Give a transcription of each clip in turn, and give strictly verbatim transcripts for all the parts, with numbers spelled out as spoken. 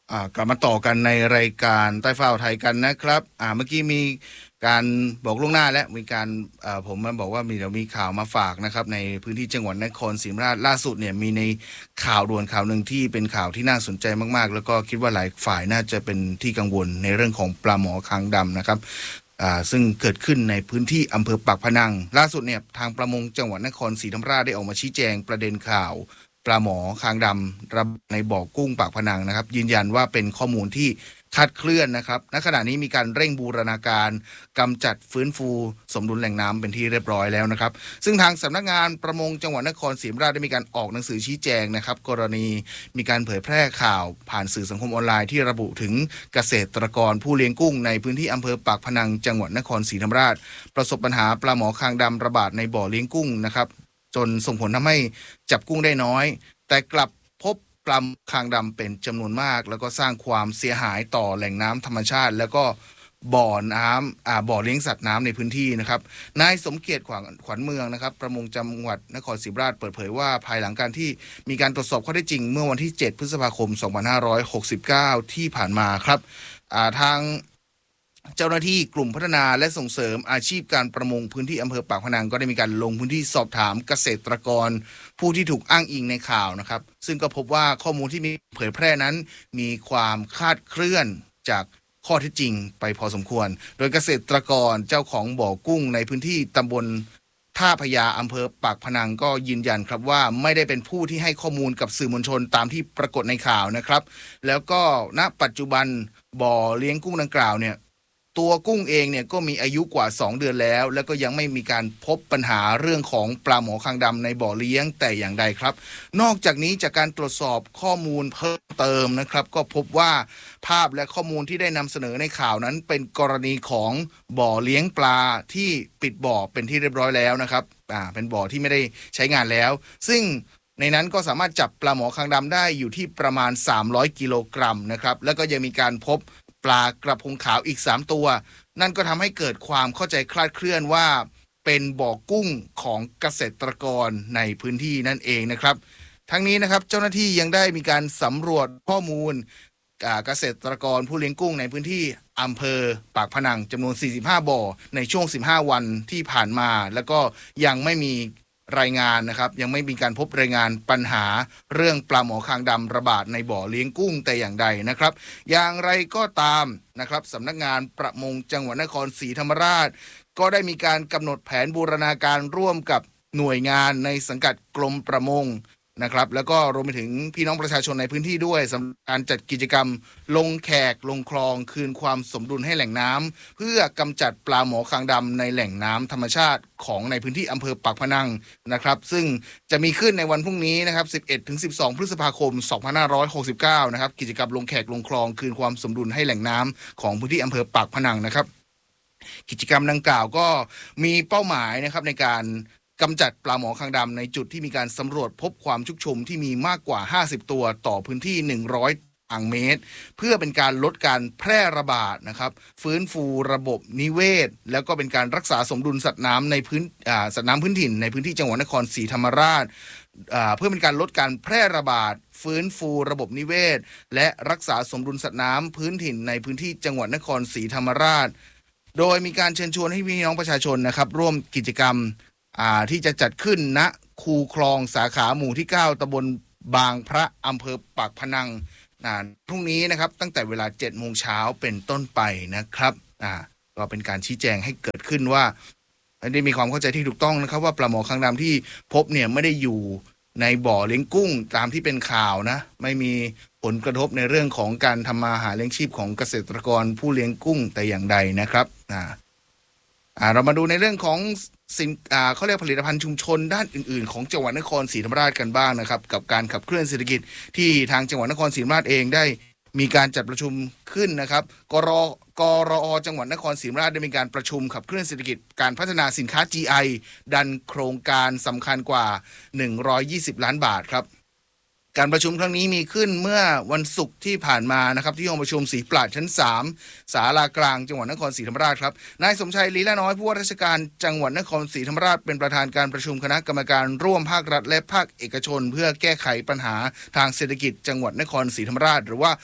อ่ากลับมาต่อกันในรายการใต้ฟ้าอ่าวไทยกันนะครับอ่าเมื่อกี้มีการบอกล่วงหน้าและมีการอ่าผมมาบอกว่ามีเดี๋ยวมีข่าวมาฝากนะครับในพื้นที่จังหวัดนครศรีธรรมราชล่าสุดเนี่ยมีในข่าวด่วนข่าวหนึ่งที่เป็นข่าวที่น่าสนใจมากๆแล้วก็คิดว่าหลายฝ่ายน่าจะเป็นที่กังวลในเรื่องของปลาหมอคางดำนะครับอ่าซึ่งเกิดขึ้นในพื้นที่อำเภอปากพนังล่าสุดเนี่ยทางประมงจังหวัดนครศรีธรรมราชได้ออกมาชี้แจงประเด็นข่าวปลาหมอคางดำระบาดในบ่อกุ้งปากพนังนะครับยืนยันว่าเป็นข้อมูลที่คลาดเคลื่อนนะครับณขณะนี้มีการเร่งบูรณาการกำจัดฟื้นฟูสมดุลแหล่งน้ำเป็นที่เรียบร้อยแล้วนะครับซึ่งทางสำนักงานประมงจังหวัดนครศรีธรรมราชได้มีการออกหนังสือชี้แจงนะครับกรณีมีการเผยแพร่ข่าวผ่านสื่อสังคมออนไลน์ที่ระบุถึงเกษตรกรผู้เลี้ยงกุ้งในพื้นที่อำเภอปากพนังจังหวัดนครศรีธรรมราชประสบปัญหาปลาหมอคางดำระบาดในบ่อเลี้ยงกุ้งนะครับจนส่งผลทำให้จับกุ้งได้น้อยแต่กลับพบปลาคางดำเป็นจำนวนมากแล้วก็สร้างความเสียหายต่อแหล่งน้ำธรรมชาติแล้วก็บ่อน้ำอ่าบ่อเลี้ยงสัตว์น้ำในพื้นที่นะครับนายสมเกียรติขวัญขวัญเมืองนะครับประมงจังหวัดนครศรีธรรมราชเปิดเผยว่าภายหลังการที่มีการตรวจสอบข้อเท็จจริงเมื่อวันที่เจ็ดพฤษภาคมสองพันห้าร้อยหกสิบเก้าที่ผ่านมาครับอ่าทางเจ้าหน้าที่กลุ่มพัฒนาและส่งเสริมอาชีพการประมงพื้นที่อำเภอปากพนังก็ได้มีการลงพื้นที่สอบถามเกษตรกรผู้ที่ถูกอ้างอิงในข่าวนะครับซึ่งก็พบว่าข้อมูลที่มีเผยแพร่นั้นมีความคลาดเคลื่อนจากข้อเท็จจริงไปพอสมควรโดยเกษตรกรเจ้าของบ่อกุ้งในพื้นที่ตำบลท่าพญาอำเภอปากพนังก็ยืนยันครับว่าไม่ได้เป็นผู้ที่ให้ข้อมูลกับสื่อมวลชนตามที่ปรากฏในข่าวนะครับแล้วก็ณปัจจุบันบ่อเลี้ยงกุ้งดังกล่าวเนี่ยตัวกุ้งเองเนี่ยก็มีอายุกว่าสองเดือนแล้วแล้วก็ยังไม่มีการพบปัญหาเรื่องของปลาหมอคางดำในบ่อเลี้ยงแต่อย่างใดครับนอกจากนี้จากการตรวจสอบข้อมูลเพิ่มเติมนะครับก็พบว่าภาพและข้อมูลที่ได้นำเสนอในข่าวนั้นเป็นกรณีของบ่อเลี้ยงปลาที่ปิดบ่อเป็นที่เรียบร้อยแล้วนะครับอ่าเป็นบ่อที่ไม่ได้ใช้งานแล้วซึ่งในนั้นก็สามารถจับปลาหมอคางดำได้อยู่ที่ประมาณสามร้อยกิโลกรัมนะครับแล้วก็ยังมีการพบปลากระพงขาวอีกสามตัวนั่นก็ทำให้เกิดความเข้าใจคลาดเคลื่อนว่าเป็นบ่อกุ้งของเกษตรกรในพื้นที่นั่นเองนะครับทั้งนี้นะครับเจ้าหน้าที่ยังได้มีการสำรวจข้อมูลเกษตรกรผู้เลี้ยงกุ้งในพื้นที่อำเภอปากพนังจำนวนสี่สิบห้าบ่อในช่วงสิบห้าวันที่ผ่านมาแล้วก็ยังไม่มีรายงานนะครับยังไม่มีการพบรายงานปัญหาเรื่องปลาหมอคางดำระบาดในบ่อเลี้ยงกุ้งแต่อย่างใดนะครับอย่างไรก็ตามนะครับสำนักงานประมงจังหวัดนครศรีธรรมราชก็ได้มีการกำหนดแผนบูรณาการร่วมกับหน่วยงานในสังกัดกรมประมงนะครับแล้วก็รวมไปถึงพี่น้องประชาชนในพื้นที่ด้วยสำหรับการจัดกิจกรรมลงแขกลงคลองคืนความสมดุลให้แหล่งน้ำเพื่อกำจัดปลาหมอคางดำในแหล่งน้ำธรรมชาติของในพื้นที่อำเภอปากพนังนะครับซึ่งจะมีขึ้นในวันพรุ่งนี้นะครับสิบเอ็ดถึงสิบสองพฤษภาคมสองพันห้าร้อยหกสิบเก้านะครับกิจกรรมลงแขกลงคลองคืนความสมดุลให้แหล่งน้ำของพื้นที่อำเภอปากพนังนะครับกิจกรรมดังกล่าวก็มีเป้าหมายนะครับในการกำจัดปลาหมอคางดำในจุดที่มีการสำรวจพบความชุกชุมที่มีมากกว่าห้าสิบตัวต่อพื้นที่หนึ่งร้อยตารางเมตรเพื่อเป็นการลดการแพร่ระบาดนะครับฟื้นฟูระบบนิเวศแล้วก็เป็นการรักษาสมดุลสัตว์น้ำในพื้นอ่าสัตว์น้ำพื้นถิ่นในพื้นที่จังหวัดนครศรีธรรมราชอ่าเพื่อเป็นการลดการแพร่ระบาดฟื้นฟูระบบนิเวศและรักษาสมดุลสัตว์น้ำพื้นถิ่นในพื้นที่จังหวัดนครศรีธรรมราชโดยมีการเชิญชวนให้พี่น้องประชาชนนะครับร่วมกิจกรรมที่จะจัดขึ้นณคูคลองสาขาหมู่ที่เก้าตำบลบางพระอำเภอปากพนังพรุ่งนี้นะครับตั้งแต่เวลาเจ็ดโมงเช้าเป็นต้นไปนะครับอ่าก็เป็นการชี้แจงให้เกิดขึ้นว่าได้มีความเข้าใจที่ถูกต้องนะครับว่าปลาหมอคางดำที่พบเนี่ยไม่ได้อยู่ในบ่อเลี้ยงกุ้งตามที่เป็นข่าวนะไม่มีผลกระทบในเรื่องของการทำมาหาเลี้ยงชีพของเกษตรกรผู้เลี้ยงกุ้งแต่อย่างใดนะครับอ่าอ่าเรามาดูในเรื่องของสินอ่าเขาเรียกผลิตภัณฑ์ชุมชนด้านอื่นๆของจังหวัดนครศรีธรรมราชกันบ้างนะครับกับการขับเคลื่อนเศรษฐกิจที่ทางจังหวัดนครศรีธรรมราชเองได้มีการจัดประชุมขึ้นนะครับกรกรอจังหวัดนครศรีธรรมราชได้มีการประชุมขับเคลื่อนเศรษฐกิจการพัฒนาสินค้า จี ไอ ดันโครงการสำคัญกว่าหนึ่งร้อยยี่สิบล้านบาทครับการประชุมครั้งนี้มีขึ้นเมื่อวันศุกร์ที่ผ่านมานะครับที่ห้องประชุมศรีปราชญ์ชั้นสามศาลากลางจังหวัดนครศรีธรรมราชครับนายสมชัยลีลาน้อยผู้ว่าราชการจังหวัดนครศรีธรรมราชเป็นประธานการประชุมคณะกรรมการร่วมภาครัฐและภาคเอกชนเพื่อแก้ไขปัญหาทางเศรษฐกิจจังหวัดนครศรีธรรมราชหรือว่า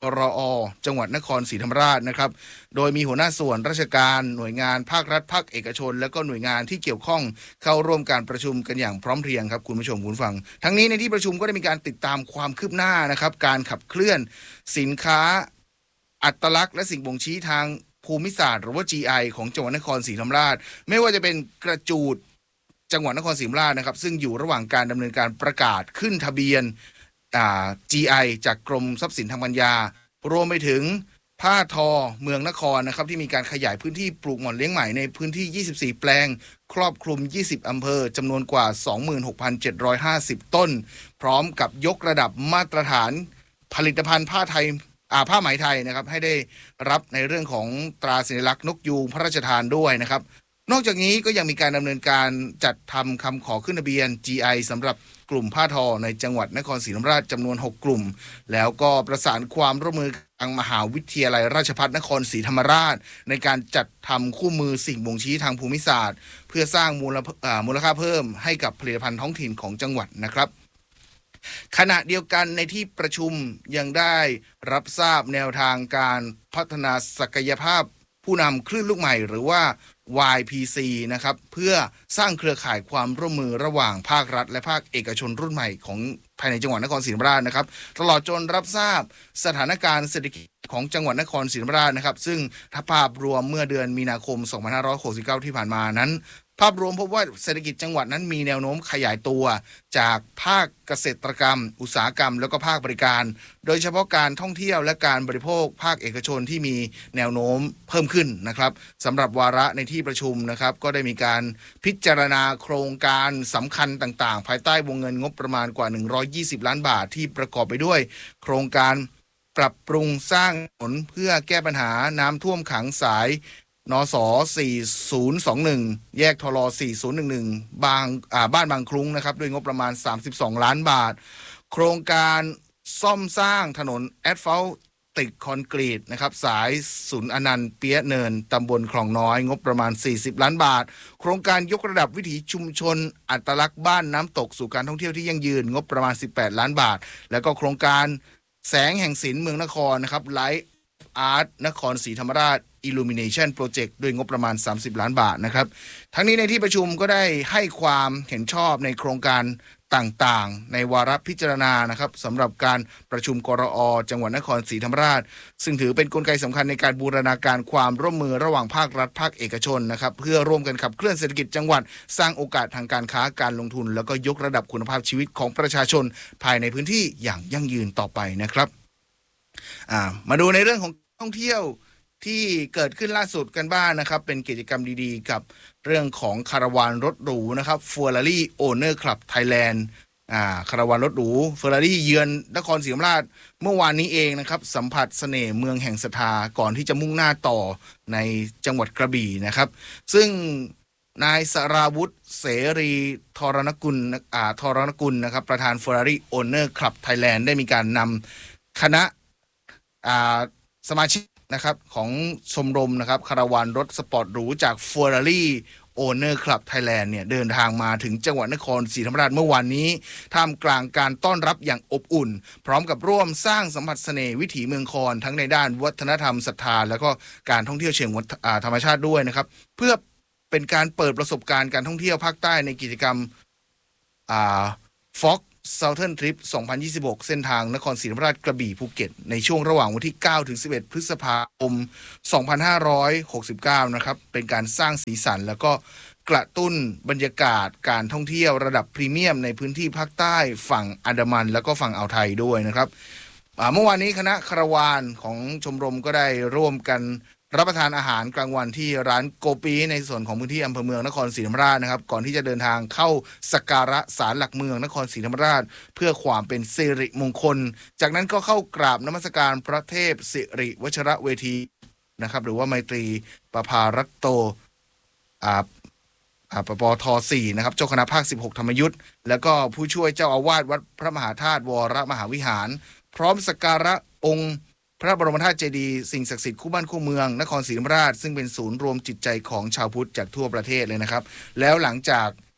รอจังหวัดนครศรีธรรมราชนะครับโดยมีหัวหน้าส่วนราชการหน่วยงานภาครัฐภาคเอกชนและก็หน่วยงานที่เกี่ยวข้องเข้าร่วมการประชุมกันอย่างพร้อมเพรียงครับคุณผู้ชมคุณฟังทั้งนี้ในที่ประชุมก็ได้มีการติดตามความคืบหน้านะครับการขับเคลื่อนสินค้าอัตลักษณ์และสิ่งบ่งชี้ทางภูมิศาสตร์หรือว่า จี ไอ ของจังหวัดนครศรีธรรมราชไม่ว่าจะเป็นกระจูดจังหวัดนครศรีธรรมราชนะครับซึ่งอยู่ระหว่างการดำเนินการประกาศขึ้นทะเบียนอ่า จี ไอ จากกรมทรัพย์สินทางปัญญารวมไปถึงผ้าทอเมืองนครนะครับที่มีการขยายพื้นที่ปลูกหม่อนเลี้ยงไหมในพื้นที่ยี่สิบสี่แปลงครอบคลุมยี่สิบอำเภอจำนวนกว่า สองหมื่นหกพันเจ็ดร้อยห้าสิบ ต้นพร้อมกับยกระดับมาตรฐานผลิตภัณฑ์ผ้าไทยอ่าผ้าไหมไทยนะครับให้ได้รับในเรื่องของตราสัญลักษณ์นกยูงพระราชทานด้วยนะครับนอกจากนี้ก็ยังมีการดำเนินการจัดทำคำขอขึ้นทะเบียน จี ไอ สำหรับกลุ่มผ้าทอในจังหวัดนครศรีธรรมราชจำนวนหกกลุ่มแล้วก็ประสานความร่วมมือทางมหาวิทยาลัยราชภัฏนครศรีธรรมราชในการจัดทำคู่มือสิ่งบ่งชี้ทางภูมิศาสตร์เพื่อสร้างมูลมูลค่าเพิ่มให้กับผลิตภัณฑ์ท้องถิ่นของจังหวัดนะครับขณะเดียวกันในที่ประชุมยังได้รับทราบแนวทางการพัฒนาศักยภาพผู้นำคลื่นลูกใหม่หรือว่า วาย พี ซี นะครับเพื่อสร้างเครือข่ายความร่วมมือระหว่างภาครัฐและภาคเอกชนรุ่นใหม่ของภายในจังหวัดนครศรีธรรมราชนะครับตลอดจนรับทราบสถานการณ์เศรษฐกิจของจังหวัดนครศรีธรรมราชนะครับซึ่งถ้าภาพรวมเมื่อเดือนมีนาคมสองพันห้าร้อยหกสิบเก้าที่ผ่านมานั้นภาพรวมพบว่าเศรษฐกิจจังหวัดนั้นมีแนวโน้มขยายตัวจากภาคเกษตรกรรมอุตสาหกรรมแล้วก็ภาคบริการโดยเฉพาะการท่องเที่ยวและการบริโภคภาคเอกชนที่มีแนวโน้มเพิ่มขึ้นนะครับสำหรับวาระในที่ประชุมนะครับก็ได้มีการพิจารณาโครงการสำคัญต่างๆภายใต้วงเงินงบประมาณกว่าหนึ่งร้อยยี่สิบล้านบาทที่ประกอบไปด้วยโครงการปรับปรุงสร้างถนนเพื่อแก้ปัญหาน้ำท่วมขังสายนสสี่ศูนย์สองหนึ่งแยกทลสี่ศูนย์หนึ่งหนึ่งบางอ่าบ้านบางคลุ้งนะครับด้วยงบประมาณสามสิบสองล้านบาทโครงการซ่อมสร้างถนนแอสฟัลติกคอนกรีตนะครับสายศูนย์อนันต์เปียเนินตำบลคลองน้อยงบประมาณสี่สิบล้านบาทโครงการยกระดับวิถีชุมชนอัตลักษณ์บ้านน้ำตกสู่การท่องเที่ยวที่ยั่งยืนงบประมาณสิบแปดล้านบาทแล้วก็โครงการแสงแห่งศิลป์เมืองนครนะครับไลท์อาร์ตนครศรีธรรมราช Illumination Project ด้วยงบประมาณสามสิบล้านบาทนะครับทั้งนี้ในที่ประชุมก็ได้ให้ความเห็นชอบในโครงการต่างๆในวาระพิจารณานะครับสำหรับการประชุมกรอจังหวัดนครศรีธรรมราชซึ่งถือเป็นกลไกสำคัญในการบูรณาการความร่วมมือระหว่างภาครัฐภาคเอกชนนะครับเพื่อร่วมกันขับเคลื่อนเศรษฐกิจจังหวัดสร้างโอกาสทางการค้าการลงทุนแล้วก็ยกระดับคุณภาพชีวิตของประชาชนภายในพื้นที่อย่างยั่งยืนต่อไปนะครับอ่ามาดูในเรื่องของท่องเที่ยวที่เกิดขึ้นล่าสุดกันบ้าง นะครับเป็นกิจกรรมดีๆกับเรื่องของคาราวานรถหรูนะครับ Ferrari Owner Club Thailand อ่าคาราวานรถหรู Ferrari เยือนนครศรีธรรมราชเมื่อวานนี้เองนะครับสัมผัสเสน่ห์เมืองแห่งศรัทธาก่อนที่จะมุ่งหน้าต่อในจังหวัดกระบี่นะครับซึ่งนายสราวุธเสรีธรณกุลอ่าธรณกุลนะครับประธาน Ferrari Owner Club Thailand ได้มีการนำคณะอ่าสมาชิกนะครับของชมรมนะครับคาราวานรถสปอร์ตหรูจาก Ferrari Owner Club Thailand เนี่ยเดินทางมาถึงจังหวัดนครศรีธรรมราชเมื่อวานนี้ท่ามกลางการต้อนรับอย่างอบอุ่นพร้อมกับร่วมสร้างสัมผัสเสน่ห์วิถีเมืองคอนทั้งในด้านวัฒนธรรมศรัทธาแล้วก็การท่องเที่ยวเชิงธรรมชาติด้วยนะครับเพื่อเป็นการเปิดประสบการณ์การท่องเที่ยวภาคใต้ในกิจกรรมอ่า Fox Southern Trip สองพันยี่สิบหกเส้นทางนครศรีธรรมราชกระบี่ภูเก็ตในช่วงระหว่างวันที่เก้าถึงสิบเอ็ดพฤษภาคมสองพันห้าร้อยหกสิบเก้านะครับเป็นการสร้างสีสันแล้วก็กระตุ้นบรรยากาศการท่องเที่ยวระดับพรีเมียมในพื้นที่ภาคใต้ฝั่งอันดามันแล้วก็ฝั่งอ่าวไทยด้วยนะครับเมื่อวานนี้คณะคาราวานของชมรมก็ได้ร่วมกันรับประทานอาหารกลางวันที่ร้านโกปีในส่วนของพื้นที่อำเภอเมืองนครศรีธรรมราชนะครับก่อนที่จะเดินทางเข้าสักการะศาลหลักเมืองนครศรีธรรมราชเพื่อความเป็นสิริมงคลจากนั้นก็เข้ากราบนมัสการพระเทพสิริวชระเวทีนะครับหรือว่าไมตรีปภารัตโตอ่าอ่าปปทสี่นะครับเจ้าคณะภาคสิบหกธรรมยุทธแล้วก็ผู้ช่วยเจ้าอาวาสวัดพระมหาธาตุวรมหาวิหารพร้อมสักการะองค์พระบรมธาตุเจดีย์สิ่งศักดิ์สิทธิ์คู่บ้านคู่เมืองนครศรีธรรมราชซึ่งเป็นศูนย์รวมจิตใจของชาวพุทธจากทั่วประเทศเลยนะครับแล้วหลังจาก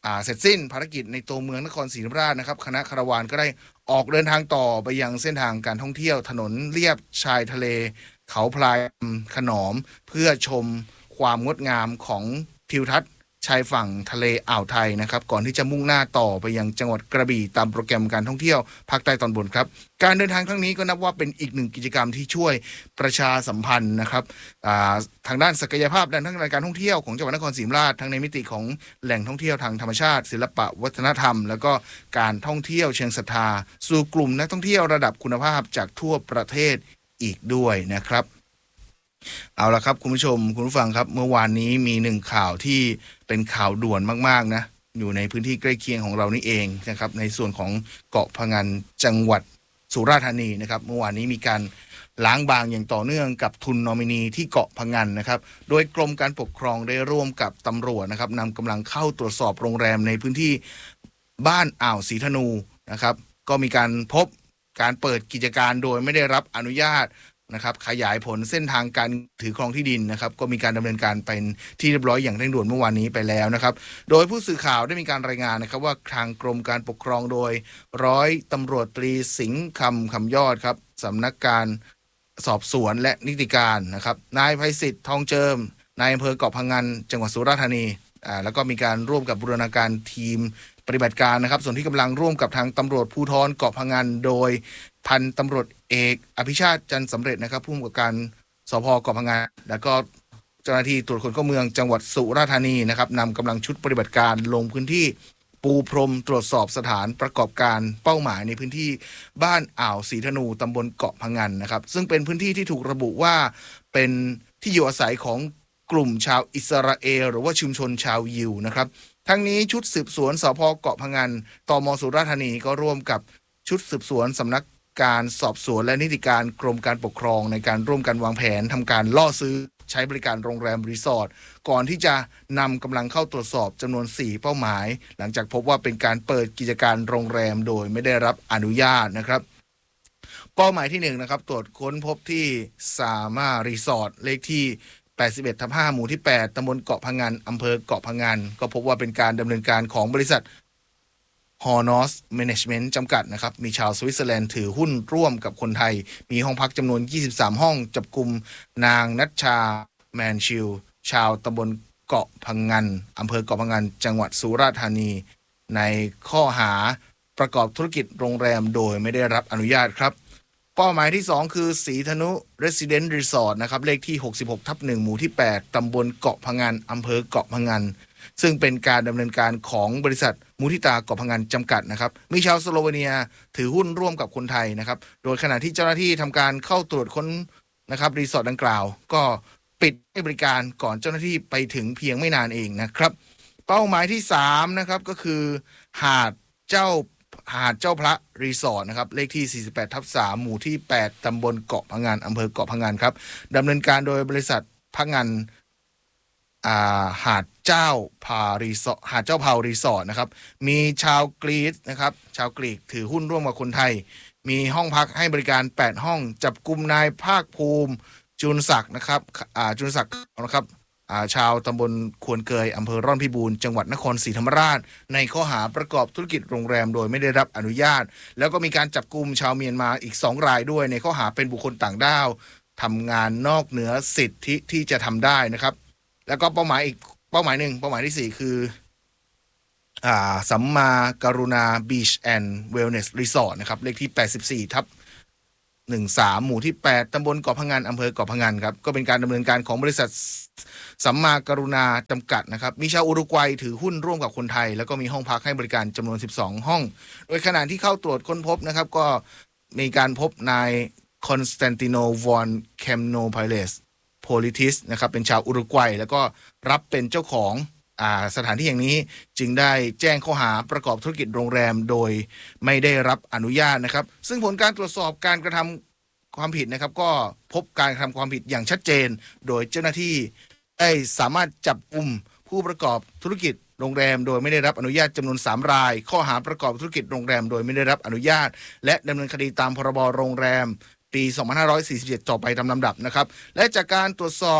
อ่าเสร็จสิ้นภารกิจในตัวเมืองนครศรีธรรมราชนะครับคณะคาราวานก็ได้ออกเดินทางต่อไปยังเส้นทางการท่องเที่ยวถนนเลียบชายทะเลเขาพลายขนอมเพื่อชมความงดงามของทิวทัศน์ชายฝั่งทะเลอ่าวไทยนะครับก่อนที่จะมุ่งหน้าต่อไปยังจังหวัดกระบี่ตามโปรแกรมการท่องเที่ยวภาคใต้ตอนบนครับการเดินทางครั้งนี้ก็นับว่าเป็นอีกหนึ่งกิจกรรมที่ช่วยประชาสัมพันธ์นะครับทางด้านศักยภาพด้านทั้งการท่องเที่ยวของจังหวัดนครศรีธรรมราชทั้งในมิติของแหล่งท่องเที่ยวทางธรรมชาติศิลปะวัฒนธรรมแล้วก็การท่องเที่ยวเชิงศรัทธาสู่กลุ่มนักท่องเที่ยวระดับคุณภาพจากทั่วประเทศอีกด้วยนะครับเอาละครับคุณผู้ชมคุณผู้ฟังครับเมื่อวานนี้มีหนึ่งข่าวที่เป็นข่าวด่วนมากๆนะอยู่ในพื้นที่ใกล้เคียงของเรานี่เองนะครับในส่วนของเกาะพะงันจังหวัดสุราษฎร์ธานีนะครับเมื่อวานนี้มีการล้างบางอย่างต่อเนื่องกับทุนนอมินีที่เกาะพะงันนะครับโดยกรมการปกครองได้ร่วมกับตำรวจนะครับนำกำลังเข้าตรวจสอบโรงแรมในพื้นที่บ้านอ่าวศรีธนูนะครับก็มีการพบการเปิดกิจการโดยไม่ได้รับอนุญาตนะครับขยายผลเส้นทางการถือครองที่ดินนะครับก็มีการดำเนินการเป็นที่เรียบร้อยอย่างเร่งด่วนเมื่อวานนี้ไปแล้วนะครับโดยผู้สื่อข่าวได้มีการรายงานนะครับว่าทางกรมการปกครองโดยร้อยตำรวจตรีสิงห์คำคำยอดครับสำนักการสอบสวนและนิติการนะครับนายไพศิษฐ์ทองเจิมนายอำเภอเกาะพะงันจังหวัดสุราษฎร์ธานีอ่าแล้วก็มีการร่วมกับบูรณาการทีมปฏิบัติการนะครับส่วนที่กำลังร่วมกับทางตำรวจภูธรเกาะพะงันโดยพันตำรวจเอกอภิชาติจันทร์สำเร็จนะครับผู้กำกับการสภ.เกาะพะงันแล้วก็เจ้าหน้าที่ตรวจคนเข้าเมืองจังหวัดสุราษฎร์ธานีนะครับนำกำลังชุดปฏิบัติการลงพื้นที่ปูพรมตรวจสอบสถานประกอบการเป้าหมายในพื้นที่บ้านอ่าวศรีธนูตำบลเกาะพะงันนะครับซึ่งเป็นพื้นที่ที่ถูกระบุว่าเป็นที่อยู่อาศัยของกลุ่มชาวอิสราเอลหรือว่าชุมชนชาวยิวนะครับทั้งนี้ชุดสืบสวนสภ.เกาะพะงันตม.สุราษฎร์ธานีก็ร่วมกับชุดสืบสวนสำนักการสอบสวนและนิติการกรมการปกครองในการร่วมกันวางแผนทำการล่อซื้อใช้บริการโรงแรมรีสอร์ทก่อนที่จะนำกำลังเข้าตรวจสอบจำนวนสี่เป้าหมายหลังจากพบว่าเป็นการเปิดกิจการโรงแรมโดยไม่ได้รับอนุญาตนะครับเป้าหมายที่หนึ่งนะครับตรวจค้นพบที่สามารีสอร์ทเลขที่แปดสิบเอ็ดทับห้าหมู่ที่แปดตำบลเกาะพะงันอำเภอเกาะพะงันก็พบว่าเป็นการดำเนินการของบริษัทฮอร์นอสแมเนจเมนต์จำกัดนะครับมีชาวสวิตเซอร์แลนด์ถือหุ้นร่วมกับคนไทยมีห้องพักจำนวนยี่สิบสามห้องจับกุมนางนัชชาแมนชิลชาวตำบลเกาะพะงันอำเภอเกาะพะงันจังหวัดสุราษฎร์ธานีในข้อหาประกอบธุรกิจโรงแรมโดยไม่ได้รับอนุญาตครับเป้าหมายที่สองคือศรีธนุ Resident Resort นะครับเลขที่หกสิบหกทับหนึ่งหมู่ที่แปดตำบลเกาะพะงันอำเภอเกาะพะงันซึ่งเป็นการดำเนินการของบริษัทมุทิตาเกาะพะงันจำกัดนะครับมีชาวสโลเวเนียถือหุ้นร่วมกับคนไทยนะครับโดยขณะที่เจ้าหน้าที่ทำการเข้าตรวจค้นนะครับรีสอร์ทดังกล่าวก็ปิดให้บริการก่อนเจ้าหน้าที่ไปถึงเพียงไม่นานเองนะครับเป้าหมายที่สามนะครับก็คือหาดเจ้าหาดเจ้าพระรีสอร์ทนะครับเลขที่สี่สิบแปดทับสามหมู่ที่แปดตำบลเกาะพะงันอำเภอเกาะพะงันครับดำเนินการโดยบริษัทพะงันอ่าหาดเจ้าพารีสอร์ทหาดเจ้าพารีสอร์ทนะครับมีชาวกรีกนะครับชาวกรีกถือหุ้นร่วมกับคนไทยมีห้องพักให้บริการแปดห้องจับกุมนายภาคภูมิจุลศักดิ์นะครับอ่าจุลศักดิ์นะครับอ่าชาวตำบลควนเกยอำเภอร่อนพิบูลจังหวัดนครศรีธรรมราชในข้อหาประกอบธุรกิจโรงแรมโดยไม่ได้รับอนุญาตแล้วก็มีการจับกุมชาวเมียนมาอีกสองรายด้วยในข้อหาเป็นบุคคลต่างด้าวทำงานนอกเหนือสิทธิที่จะทำได้นะครับแล้วก็เป้าหมายอีกเป้าหมายหนึ่งเป้าหมายที่สี่คืออ่าสัมมาการุณาบีชแอนด์เวลเนสรีสอร์ทนะครับเลขที่แปดสิบสี่ทับหนึ่งสามหมู่ที่แปดตำบลเกาะพะงันอำเภอเกาะพะงันครับก็เป็นการดำเนินการของบริษัทสัมมาการุณาจำกัดนะครับมีชาวอุรุกวัยถือหุ้นร่วมกับคนไทยแล้วก็มีห้องพักให้บริการจำนวนสิบสองห้องโดยขณะที่เข้าตรวจค้นพบนะครับก็มีการพบนายคอนสแตนติโนวอนแคมโนไพเลสโพลิทิสนะครับเป็นชาวอุรุกวัยแล้วก็รับเป็นเจ้าของอ่าสถานที่แห่งนี้จึงได้แจ้งข้อหาประกอบธุรกิจโรงแรมโดยไม่ได้รับอนุญาตนะครับซึ่งผลการตรวจสอบการกระทำความผิดนะครับก็พบการกระทำความผิดอย่างชัดเจนโดยเจ้าหน้าที่ได้สามารถจับกุมผู้ประกอบธุรกิจโรงแรมโดยไม่ได้รับอนุญาตจำนวนสามรายข้อหาประกอบธุรกิจโรงแรมโดยไม่ได้รับอนุญาตและดำเนินคดีตามพรบโรงแรมปีสองพันห้าร้อยสี่สิบเจ็ดต่อไปตามลำดับนะครับและจากการตรวจสอบ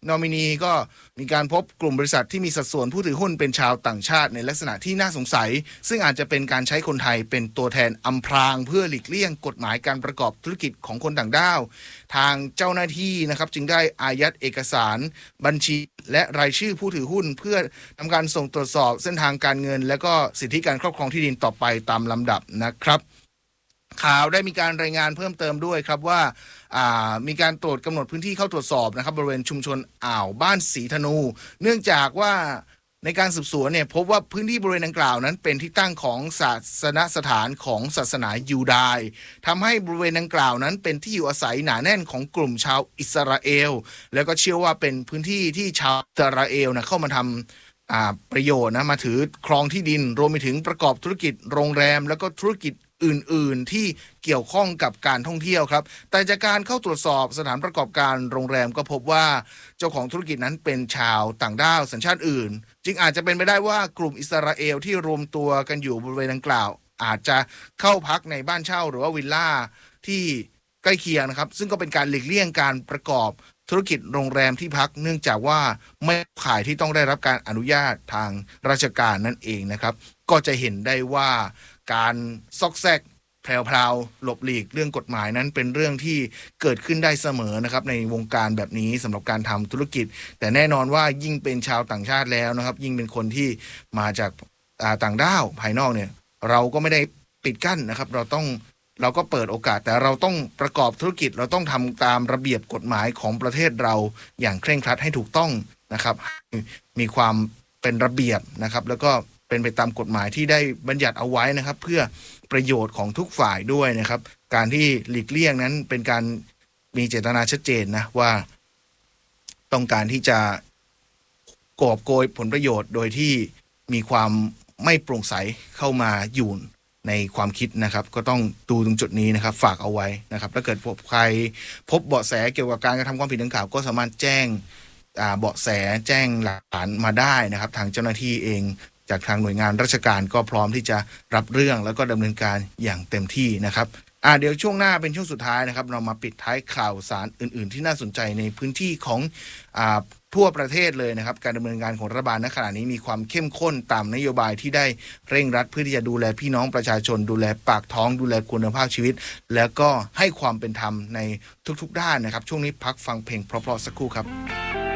นอมินีก็มีการพบกลุ่มบริษัทที่มีสัดส่วนผู้ถือหุ้นเป็นชาวต่างชาติในลักษณะที่น่าสงสัยซึ่งอาจจะเป็นการใช้คนไทยเป็นตัวแทนอำพรางเพื่อหลีกเลี่ยงกฎหมายการประกอบธุรกิจของคนต่างด้าวทางเจ้าหน้าที่นะครับจึงได้อายัดเอกสารบัญชีและรายชื่อผู้ถือหุ้นเพื่อทำการส่งตรวจสอบเส้นทางการเงินและก็สิทธิการครอบครองที่ดินต่อไปตามลำดับนะครับข่าวได้มีการรายงานเพิ่มเติมด้วยครับว่ามีการตรวจกำหนดพื้นที่เข้าตรวจสอบนะครับบริเวณชุมชนอ่าวบ้านศรีธนูเนื่องจากว่าในการสืบสวนเนี่ยพบว่าพื้นที่บริเวณดังกล่าวนั้นเป็นที่ตั้งของศาสนสถานของศาสนายูดายทำให้บริเวณดังกล่าวนั้นเป็นที่อยู่อาศัยหนาแน่นของกลุ่มชาวอิสราเอลแล้วก็เชื่อว่าเป็นพื้นที่ที่ชาวอิสราเอลนะเข้ามาทำประโยชน์นะมาถือครองที่ดินรวมไปถึงประกอบธุรกิจโรงแรมแล้วก็ธุรกิจอื่นๆที่เกี่ยวข้องกับการท่องเที่ยวครับแต่จากการเข้าตรวจสอบสถานประกอบการโรงแรมก็พบว่าเจ้าของธุรกิจนั้นเป็นชาวต่างด้าวสัญชาติอื่นจึงอาจจะเป็นไปได้ว่ากลุ่มอิสราเอลที่รวมตัวกันอยู่บริเวณดังกล่าวอาจจะเข้าพักในบ้านเช่าหรือว่าวิลล่าที่ใกล้เคียงนะครับซึ่งก็เป็นการหลีกเลี่ยงการประกอบธุรกิจโรงแรมที่พักเนื่องจากว่าไม่ขายที่ต้องได้รับการอนุญาตทางราชการนั่นเองนะครับก็จะเห็นได้ว่าการซอกแซกแพรวๆหลบหลีกเรื่องกฎหมายนั้นเป็นเรื่องที่เกิดขึ้นได้เสมอนะครับในวงการแบบนี้สำหรับการทำธุรกิจแต่แน่นอนว่ายิ่งเป็นชาวต่างชาติแล้วนะครับยิ่งเป็นคนที่มาจากต่างด้าวภายนอกเนี่ยเราก็ไม่ได้ปิดกั้นนะครับเราต้องเราก็เปิดโอกาสแต่เราต้องประกอบธุรกิจเราต้องทำตามระเบียบกฎหมายของประเทศเราอย่างเคร่งครัดให้ถูกต้องนะครับมีความเป็นระเบียบนะครับแล้วก็เป็นไปตามกฎหมายที่ได้บัญญัติเอาไว้นะครับเพื่อประโยชน์ของทุกฝ่ายด้วยนะครับการที่หลีกเลี่ยงนั้นเป็นการมีเจตนาชัดเจนนะว่าต้องการที่จะกอบโกยผลประโยชน์โดยที่มีความไม่โปร่งใสเข้ามาอยู่ในความคิดนะครับก็ต้องดูตรงจุดนี้นะครับฝากเอาไว้นะครับถ้าเกิดพบใครพบเบาะแสเกี่ยวกับการกระทำความผิดดังกล่าวก็สามารถแจ้งเบาะแสแจ้งหลักฐานมาได้นะครับทางเจ้าหน้าที่เองจากทางหน่วยงานราชการก็พร้อมที่จะรับเรื่องแล้วก็ดำเนินการอย่างเต็มที่นะครับอ่าเดี๋ยวช่วงหน้าเป็นช่วงสุดท้ายนะครับเรามาปิดท้ายข่าวสารอื่นๆที่น่าสนใจในพื้นที่ของอ่าทั่วประเทศเลยนะครับการดำเนินงานของรัฐบาลณขณะนี้มีความเข้มข้นตามนโยบายที่ได้เร่งรัดเพื่อที่จะดูแลพี่น้องประชาชนดูแลปากท้องดูแลคุณภาพชีวิตแล้วก็ให้ความเป็นธรรมในทุกๆด้านนะครับช่วงนี้พักฟังเพลงเพราะๆสักครู่ครับ